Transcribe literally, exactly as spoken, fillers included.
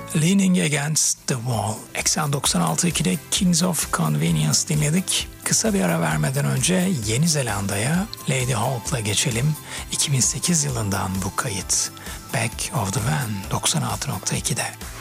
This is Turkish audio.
Leaning Against the Wall. Eksen doksan altı nokta ikide Kings of Convenience dinledik. Kısa bir ara vermeden önce Yeni Zelanda'ya Lady Hawk'la geçelim. iki bin sekiz yılından bu kayıt. Back of the Van doksan altı nokta ikide.